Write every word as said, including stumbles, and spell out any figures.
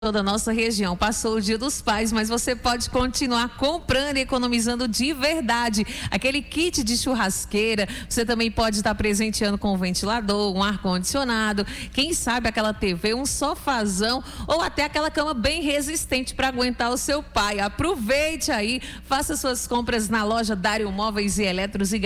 toda a nossa região. Passou o Dia dos Pais, mas você pode continuar comprando e economizando de verdade. Aquele kit de churrasqueira, você também pode estar presenteando com um ventilador, um ar-condicionado, quem sabe aquela T V, um sofazão ou até aquela cama bem resistente para aguentar o seu pai. Aproveite aí, faça suas compras na loja Dário Móveis e Eletros e